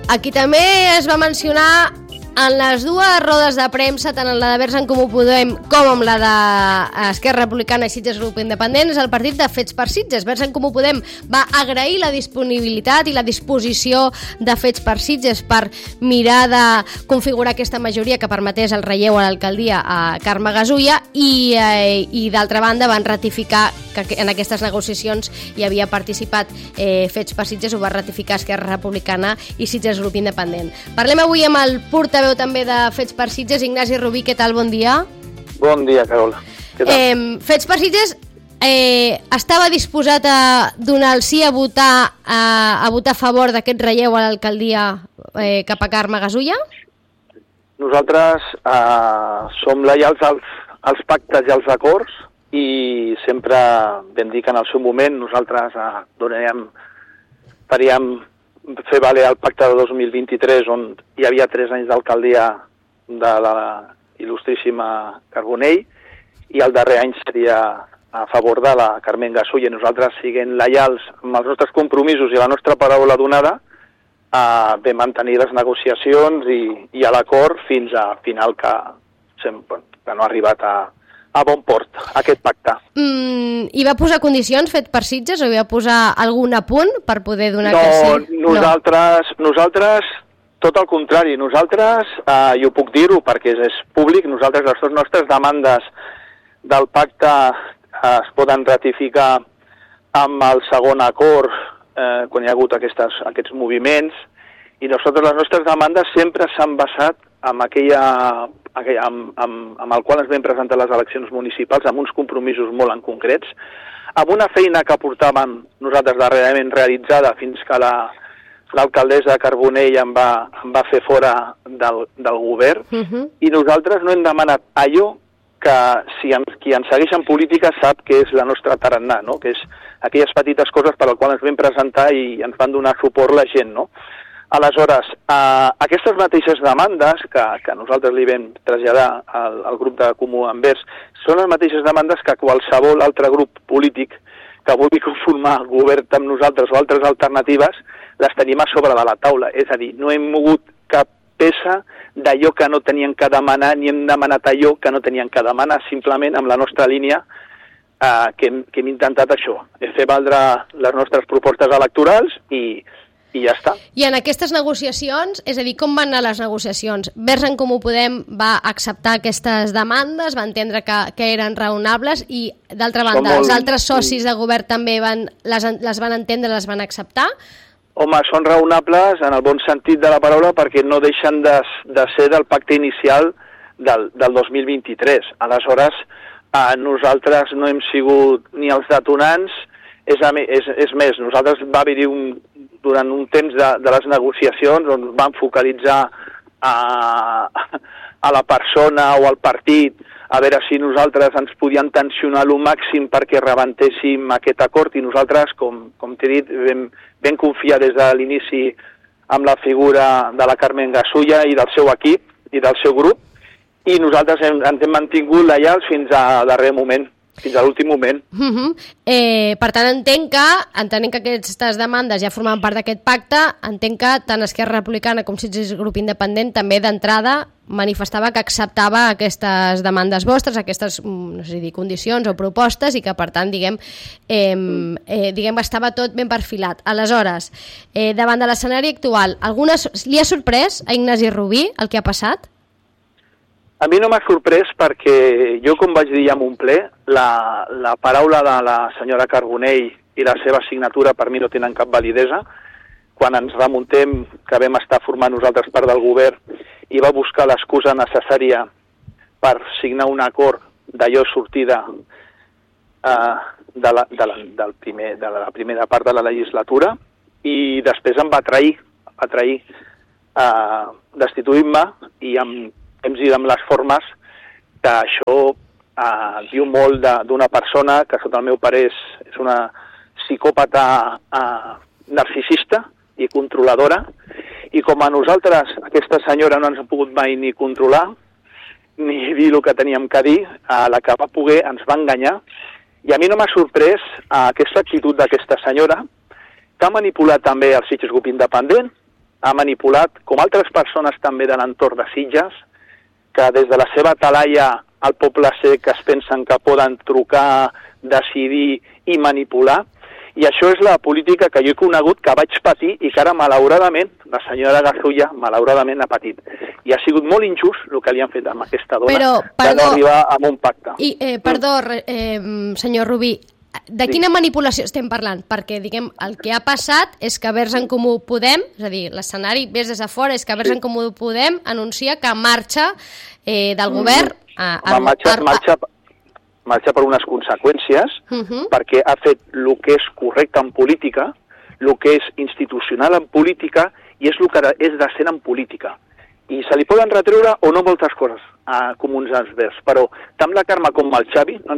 Aquí també es va mencionar en les dues rodes de premsa, tant en la de Verds en Comú Podem com en la d'Esquerra Republicana i Sitges Grup Independent, és el partit de Fets per Sitges. Verds en Comú Podem va agrair la disponibilitat i la disposició de Fets per Sitges per mirar de configurar aquesta majoria que permetés el relleu a l'alcaldia a Carme Gasulla i d'altra banda van ratificar que en aquestes negociacions hi havia participat Fets per Sitges, ho va ratificar Esquerra Republicana i Sitges Grup Independent. Parlem avui amb el portaveu també de Fets per Sitges, Ignasi Rubí. Què tal? Bon dia. Bon dia, Carola. Què tal? Fets per Sitges estava disposat a donar el sí, a votar a favor d'aquest relleu a l'alcaldia cap a Carme Gasulla? Nosaltres som lleials als pactes i als acords i sempre vam dir que en el seu moment nosaltres faríem fer valer el pacte de 2023 on hi havia 3 anys d'alcaldia de la il·lustríssima Carbonell i el darrer any seria a favor de la Carmen Gasulla. Nosaltres, siguent lleials amb els nostres compromisos i la nostra paraula donada, vam mantenir les negociacions i a l'acord fins a final que no ha arribat a bon port, aquest pacte. I va posar condicions Fet per Sitges o hi va posar algun apunt per poder donar que sí? Nosaltres, tot el contrari, nosaltres, i ho puc dir-ho perquè és públic, nosaltres les nostres demandes del pacte es poden ratificar amb el segon acord quan hi ha hagut aquests moviments i nosaltres les nostres demandes sempre s'han basat amb amb el qual ens vam presentar les eleccions municipals, amb uns compromisos molt en concrets, amb una feina que portàvem nosaltres darrerament realitzada fins que l'alcaldessa de Carbonell em va fer fora del govern, i nosaltres no hem demanat allò que qui ens segueix en política sap que és la nostra tarannà, no? Que és aquelles petites coses per les quals ens vam presentar i ens van donar suport la gent, no? Aleshores, aquestes mateixes demandes que nosaltres li vam traslladar al grup de Comú Envers són les mateixes demandes que qualsevol altre grup polític que vulgui conformar govern amb nosaltres o altres alternatives les tenim a sobre de la taula. És a dir, no hem mogut cap peça d'allò que no tenien que demanar ni hem demanat allò que no tenien que demanar, simplement amb la nostra línia que hem intentat això, fer valdre les nostres propostes electorals i ja està. I en aquestes negociacions, és a dir, com van anar les negociacions? Verds en Comú Podem va acceptar aquestes demandes, va entendre que eren raonables i, d'altra banda, els altres socis de govern també les van entendre, les van acceptar? Home, són raonables en el bon sentit de la paraula perquè no deixen de ser del pacte inicial del 2023. Aleshores, nosaltres no hem sigut ni els detonants, és més, nosaltres va haver-hi durant un temps de les negociacions on van focalitzar a la persona o al partit a veure si nosaltres ens podíem tensionar el màxim perquè rebentéssim aquest acord i nosaltres, com t'he dit, vam confiar des de l'inici amb la figura de la Carmen Gasulla i del seu equip i del seu grup i nosaltres ens hem mantingut lleials fins al darrer moment. Fins a l'últim moment. Per tant, entenc que aquestes demandes ja formen part d'aquest pacte, entenc que tant Esquerra Republicana com Sitges Grup Independent també d'entrada manifestava que acceptava aquestes demandes vostres, aquestes, no sé si dir, condicions o propostes i que, per tant, diguem, estava tot ben perfilat. Aleshores, davant de l'escenari actual, li ha sorprès a Ignasi Rubí el que ha passat? A mi no m'ha sorprès perquè jo, com vaig dir ja en un ple, la paraula de la senyora Carbonell i la seva signatura per mi no tenen cap validesa. Quan ens remuntem que vam estar formant nosaltres part del govern i va buscar l'excusa necessària per signar un acord d'allò sortida de la primera part de la legislatura i després em va trair destituint-me i amb les formes que això diu molt d'una persona que sota el meu parer és una psicòpata narcisista i controladora i com a nosaltres aquesta senyora no ens ha pogut mai ni controlar ni dir el que teníem que dir, la que va poder ens va enganyar i a mi no m'ha sorprès aquesta actitud d'aquesta senyora que ha manipulat també el Sitges Grup Independent ha manipulat, com altres persones també de l'entorn de Sitges, que des de la seva talaia al poble sec es pensen que poden trucar, decidir i manipular. I això és la política que jo he conegut, que vaig patir i que ara, malauradament, la senyora Gasulla, malauradament, ha patit. I ha sigut molt injust el que li han fet amb aquesta dona, de no arribar a un pacte. Senyor Rubí, de quina manipulació estem parlant? Perquè, diguem, el que ha passat és que Verds en Comú Podem, és a dir, l'escenari vés des de fora, és que Verds en Comú Podem anuncia que marxa del govern... Marxa per unes conseqüències, perquè ha fet el que és correcte en política, el que és institucional en política, i és el que és decent en política. I se li poden retreure o no moltes coses a comuns als Verds, però tant la Carme com el Xavi, no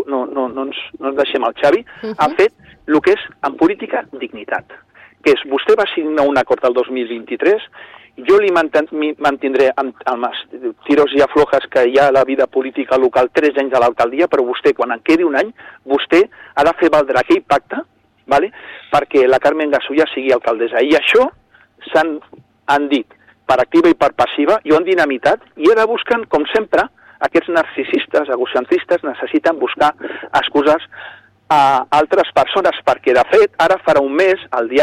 ens deixem el Xavi, ha fet el que és en política dignitat, que és, vostè va signar un acord el 2023, jo li mantindré amb els tiros i aflojes que hi ha a la vida política local 3 anys a l'alcaldia, però vostè, quan en quedi un any, vostè ha de fer valdre aquell pacte, vale? Perquè la Carmen Gasulla sigui alcaldessa. I això han dit per activa i per passiva, i ho han dinamitat, i ara busquen, com sempre, aquests narcisistes, egocentristes, necessiten buscar excuses a altres persones, perquè, de fet, ara farà un mes,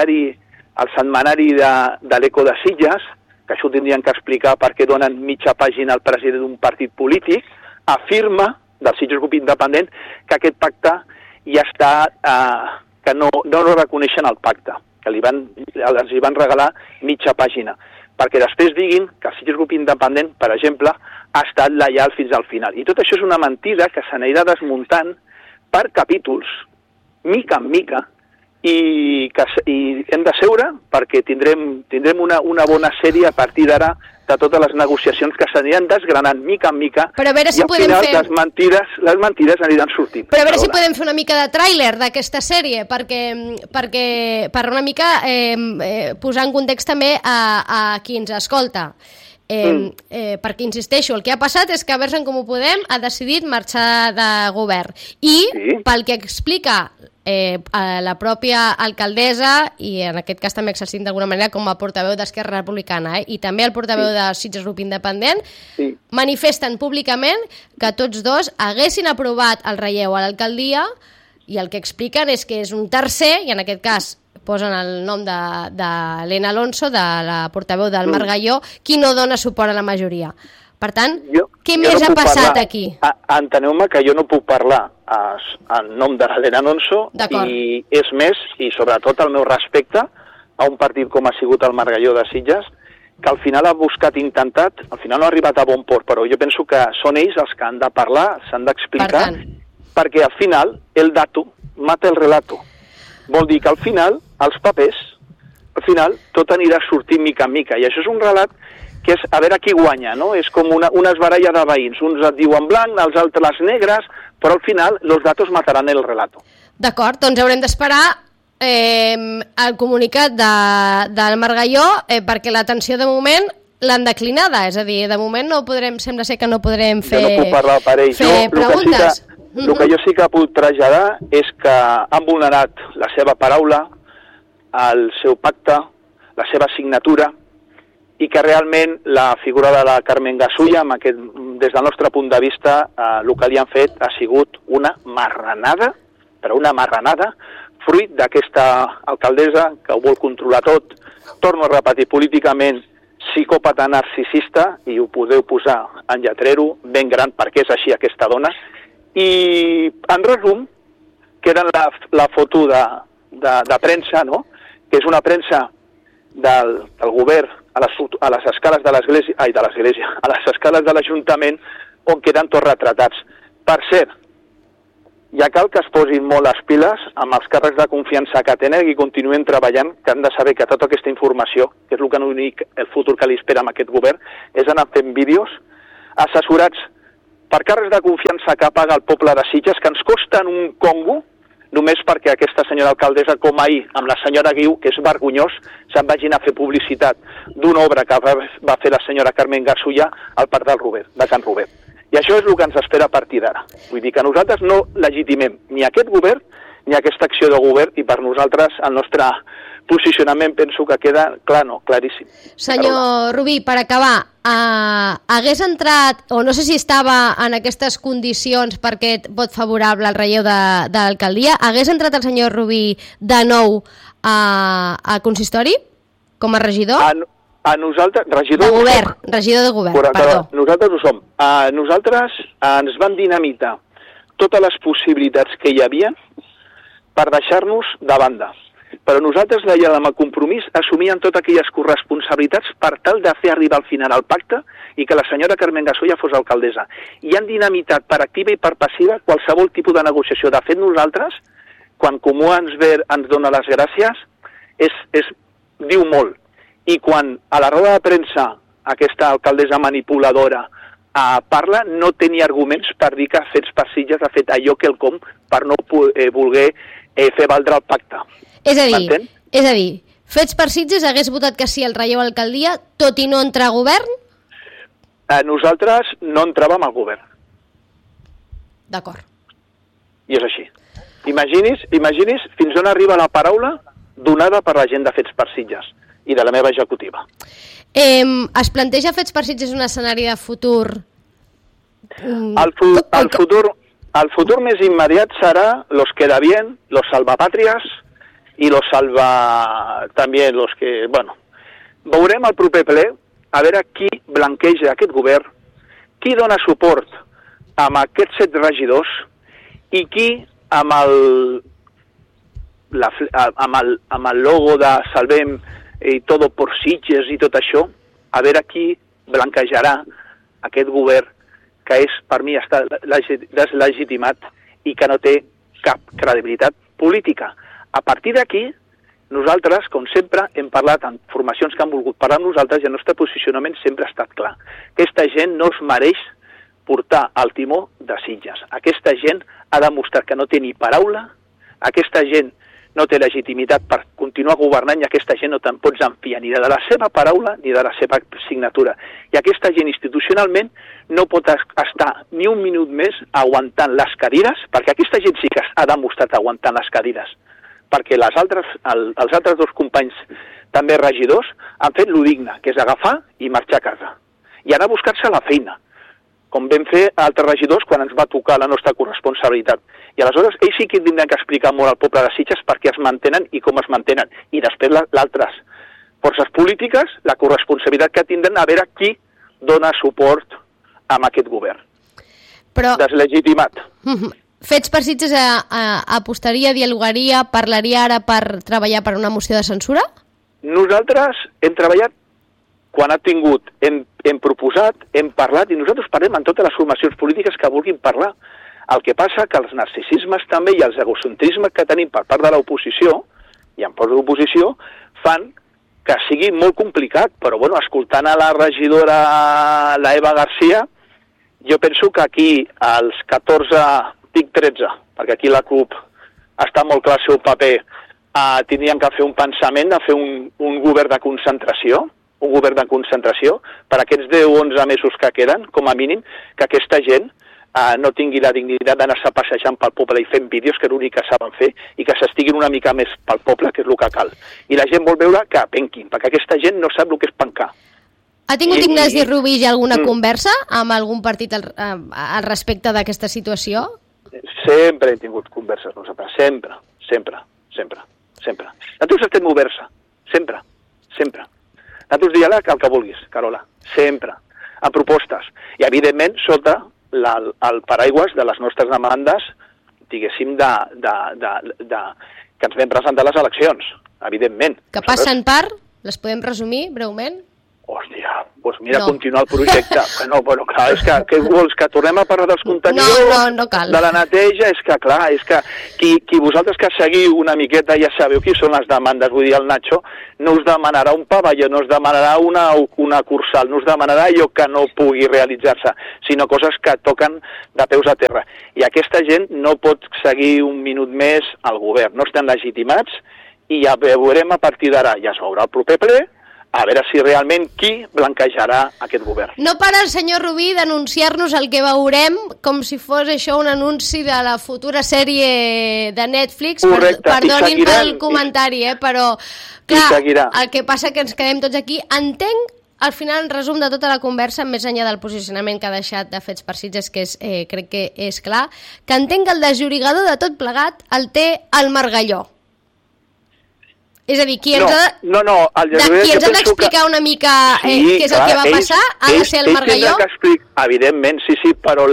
el setmanari de l'Eco de Sitges, que això ho tindrien que explicar perquè donen mitja pàgina al president d'un partit polític, afirma, del Sitges Grup Independent, que aquest pacte ja està, que no reconeixen el pacte, que els hi van regalar mitja pàgina, perquè després diguin que el Sitges Grup Independent, per exemple, ha estat lleial fins al final. I tot això és una mentida que s'anirà desmuntant per capítols, mica en mica, i hem de seure perquè tindrem una bona sèrie a partir d'ara de totes les negociacions que s'aniran desgranant mica en mica, però a veure si i al final les mentides aniran sortint. Però a veure si podem fer una mica de tràiler d'aquesta sèrie, perquè per una mica posar en context també a qui ens escolta. Perquè, insisteixo, el que ha passat és que Verds en Comú Podem ha decidit marxar de govern i pel que explica la pròpia alcaldessa, i en aquest cas també exercint d'alguna manera com a portaveu d'Esquerra Republicana, i també el portaveu de Sitges Grup Independent, manifesten públicament que tots dos haguessin aprovat el relleu a l'alcaldia, i el que expliquen és que és un tercer, i en aquest cas posen el nom d'Helena Alonso, de la portaveu del Margalló, qui no dona suport a la majoria. Per tant, què més ha passat aquí? Enteneu-me que jo no puc parlar en nom de l'Helena Alonso, i és més, i sobretot el meu respecte a un partit com ha sigut el Margalló de Sitges, que al final ha buscat, intentat, al final no ha arribat a bon port, però jo penso que són ells els que han de parlar, s'han d'explicar, perquè al final el dato mata el relato. Vol dir que al final, els papers, al final tot anirà sortint mica en mica, i això és un relat que és a veure qui guanya, no? És com una esbaralla de veïns, uns et diuen blanc, els altres negres, però al final los datos mataran el relato. D'acord, doncs haurem d'esperar el comunicat del Margalló, perquè l'atenció de moment l'han declinada, és a dir, de moment no podrem, sembla ser que no podrem fer preguntes. Jo no puc parlar per ells. El que jo sí que puc traslladar és que han vulnerat la seva paraula, el seu pacte, la seva signatura, i que realment la figura de la Carmen Gasulla, des del nostre punt de vista, el que li han fet ha sigut una marranada, però una marranada, fruit d'aquesta alcaldessa que ho vol controlar tot, torno a repetir, políticament psicòpata narcisista, i ho podeu posar en lletrero ben gran perquè és així aquesta dona, i en resum, queda la foto de premsa, no? Que és una premsa del govern a les escales de l'església, a les escales de l'Ajuntament, on queden tots retratats. Per cert, ja cal que es posin molt les piles amb els càrrecs de confiança que tenen i continuen treballant, que han de saber que tota aquesta informació, que és el que únic, el futur que li espera amb aquest govern, és anar fent vídeos assessorats per càrrecs de confiança que paga el poble de Sitges, que ens costen un congo, només perquè aquesta senyora alcaldessa, com ahir, amb la senyora Guiu, que és vergonyós, se'n vagin a fer publicitat d'una obra que va fer la senyora Carmen Gasulla al Parc de Can Robert. I això és el que ens espera a partir d'ara. Vull dir que nosaltres no legitimem ni aquest govern ni aquesta acció de govern, i per nosaltres el nostre posicionament penso que queda clar, no, claríssim. Senyor Rubí, per acabar, hagués entrat, o no sé si estava en aquestes condicions per aquest vot favorable al relleu de l'alcaldia, hagués entrat el senyor Rubí de nou al consistori com a regidor? A nosaltres, regidor de govern, perdó. Nosaltres ho som. Nosaltres ens van dinamitar totes les possibilitats que hi havia per deixar-nos de banda. Però nosaltres, amb el compromís, assumíem totes aquelles corresponsabilitats per tal de fer arribar al final el pacte i que la senyora Carmen Gasolla fos alcaldessa. I han dinamitat per activa i per passiva qualsevol tipus de negociació. De fet, nosaltres, quan Comú ens dona les gràcies, diu molt. I quan a la roda de premsa aquesta alcaldessa manipuladora parla, no tenia arguments per dir que Fets per Sitges ha fet allò que el com per no voler fer valdre el pacte. És a dir, Fets per Sitges hagués votat que sí al relleu a l'alcaldia, tot i no entrar a govern? Nosaltres no entràvem al govern. D'acord. I és així. Imagini's fins on arriba la paraula donada per la gent de Fets per Sitges i de la meva executiva. Es planteja Fets per Sitges un escenari de futur? El futur més immediat serà los queda bien, los salvapàtries i los salva també los que... Bueno, veurem el proper ple a veure qui blanqueja aquest govern, qui dona suport amb aquests 7 regidors i qui amb el logo de Salvem i Todo por Sitges i tot això, a veure qui blanquejarà aquest govern que és, per mi, està deslegitimat i que no té cap credibilitat política. A partir d'aquí, nosaltres, com sempre, hem parlat amb formacions que han volgut parlar amb nosaltres i el nostre posicionament sempre ha estat clar. Aquesta gent no es mereix portar el timó de Sitges. Aquesta gent ha demostrat que no té ni paraula, aquesta gent no té legitimitat per continuar governant i aquesta gent no te'n pots enfiar ni de la seva paraula ni de la seva signatura. I aquesta gent institucionalment no pot estar ni un minut més aguantant les cadires, perquè aquesta gent sí que ha demostrat aguantant les cadires, perquè els altres 2 companys, també regidors, han fet lo digne, que és agafar i marxar a casa. I anar a buscar-se la feina, com vam fer altres regidors quan ens va tocar la nostra corresponsabilitat. I aleshores ells sí que tindran que explicar molt al poble de Sitges per què es mantenen i com es mantenen. I després les altres forces polítiques, la corresponsabilitat que tindran a veure qui dona suport a aquest govern. Però... Deslegitimat. Fets per Sitges apostaria, dialogaria, parlaria ara per treballar per una moció de censura? Nosaltres hem treballat quan ha tingut, hem proposat, hem parlat, i nosaltres parlem amb totes les formacions polítiques que vulguin parlar. El que passa que els narcisismes també i els egocentrismes que tenim per part de l'oposició, i en part de l'oposició, fan que sigui molt complicat, però bueno, escoltant a la regidora, la Eva García, jo penso que aquí, als 14, dic 13, perquè aquí la CUP està molt clar el seu paper, tindrien que fer un pensament de fer un govern de concentració, per aquests 10 o 11 mesos que queden, com a mínim, que aquesta gent no tingui la dignitat d'anar-se passejant pel poble i fent vídeos, que és l'únic que saben fer, i que s'estiguin una mica més pel poble, que és el que cal. I la gent vol veure que penquin, perquè aquesta gent no sap el que és pencar. Ha tingut Ignasi Rubí ja alguna conversa amb algun partit al respecte d'aquesta situació? Sempre hem tingut converses nosaltres, sempre. Nosaltres estem oberts, sempre. Nosaltres diàleg el que vulguis, Carola, sempre, amb propostes. I, evidentment, sota el paraigües de les nostres demandes, diguéssim, que ens vam presentar a les eleccions, evidentment. Que passen per? Les podem resumir breument? Hòstia, doncs mira, no. Continuar el projecte. No, però clar, és que vols que tornem a parlar dels contenidors, no cal. De la neteja, és que clar, és que qui vosaltres que seguiu una miqueta ja sabeu qui són les demandes, vull dir, el Nacho no us demanarà un pavelló, no us demanarà una cursal, no us demanarà allò que no pugui realitzar-se, sinó coses que toquen de peus a terra. I aquesta gent no pot seguir un minut més al govern, no estan legitimats i ja veurem a partir d'ara, ja es veurà el proper ple, a veure si realment qui blanquejarà aquest govern. No para el senyor Rubí d'anunciar-nos el que veurem com si fos això un anunci de la futura sèrie de Netflix. Correcte, perdonin pel comentari, però clar, el que passa que ens quedem tots aquí. Entenc, al final, en resum de tota la conversa, més enllà del posicionament que ha deixat de Fets per Sitges, que crec que és clar, que entenc que el desllorigador de tot plegat el té el Margalló. És a dir, qui ens ha d'explicar una mica què és el que va passar ha de ser el Margalló? Evidentment, sí, però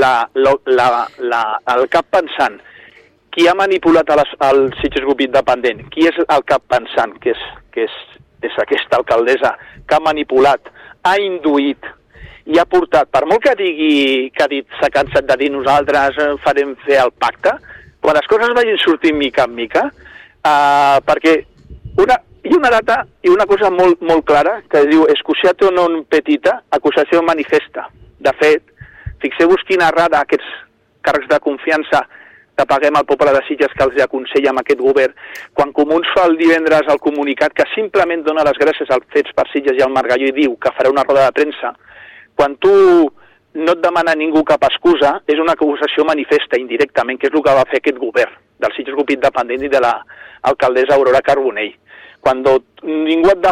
el cap pensant, qui ha manipulat el Sitges Grup Independent, qui és el cap pensant, que és aquesta alcaldessa, que ha manipulat, ha induït i ha portat, per molt que digui que s'ha cansat de dir nosaltres farem fer el pacte, quan les coses vagin sortint mica en mica, perquè hi ha una data i una cosa molt, molt clara que diu excusatio non petita, acusació manifesta. De fet, fixeu-vos quina errada aquests càrrecs de confiança que paguem al poble de Sitges que els aconsella amb aquest govern, quan Comuns fa el divendres el comunicat que simplement dona les gràcies als Fets per Sitges i al Margalló i diu que farà una roda de premsa, quan tu no et demana ningú cap excusa, és una acusació manifesta indirectament, que és el que va fer aquest govern del Sitges Grup Independent i de l'alcaldessa Aurora Carbonell. Quan ningú et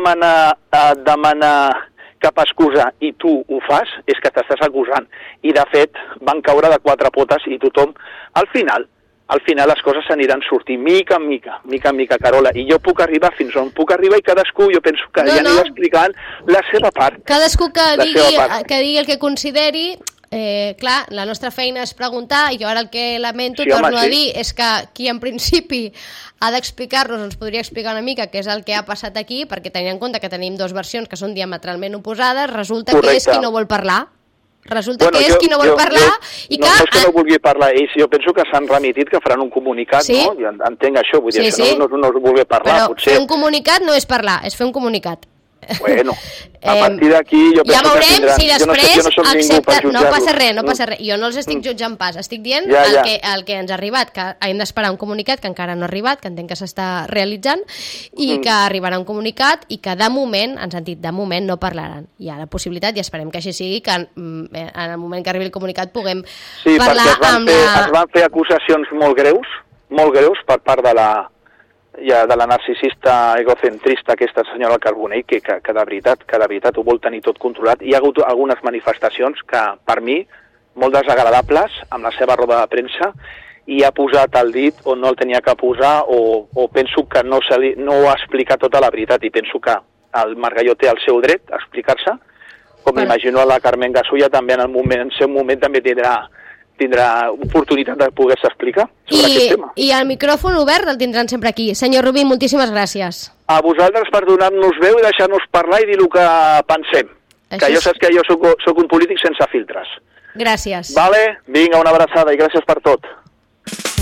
demana cap excusa i tu ho fas, és que t'estàs acusant. I, de fet, van caure de quatre potes i tothom, al final les coses s'aniran sortint mica en mica, Carola. I jo puc arribar fins on puc arribar i cadascú, jo penso que ja anirà explicant la seva part. Cadascú que digui el que consideri. Clar, la nostra feina és preguntar i jo ara el que lamento, torno a dir, és que qui en principi ha d'explicar-nos, ens podria explicar una mica què és el que ha passat aquí, perquè tenint en compte que tenim dues versions que són diametralment oposades, resulta que és qui no vol parlar. Resulta que és qui no vol parlar i que... No és que no vulgui parlar ells, jo penso que s'han remitit, que faran un comunicat, no? Jo entenc això, vull dir, això no es vulgui parlar, potser... Però fer un comunicat no és parlar, és fer un comunicat. Bueno, a partir d'aquí jo penso que tindran... Ja veurem si després accepten... No passa res. Jo no els estic jutjant pas. Estic dient el que ens ha arribat, que hem d'esperar un comunicat que encara no ha arribat, que entenc que s'està realitzant, i que arribarà un comunicat i que de moment, en sentit, de moment no parlaran. Hi ha la possibilitat, i esperem que així sigui, que en el moment que arribi el comunicat puguem parlar amb la... Sí, es van fer acusacions molt greus per part de la narcisista egocentrista aquesta senyora Carbonell, que de veritat ho vol tenir tot controlat. Hi ha hagut algunes manifestacions que, per mi, molt desagradables amb la seva roda de premsa, i ha posat el dit on no el tenia que posar, o penso que no ha explicat tota la veritat, i penso que el Margalló té el seu dret a explicar-se, com m'imagino la Carmen Gasulla també en el seu moment també tindrà oportunitat de poder-se explicar sobre aquest tema. I el micròfon obert el tindran sempre aquí. Senyor Rubí, moltíssimes gràcies. A vosaltres per donar-nos veu i deixar-nos parlar i dir el que pensem. Que jo saps que jo soc un polític sense filtres. Gràcies. Vale? Vinga, una abraçada i gràcies per tot.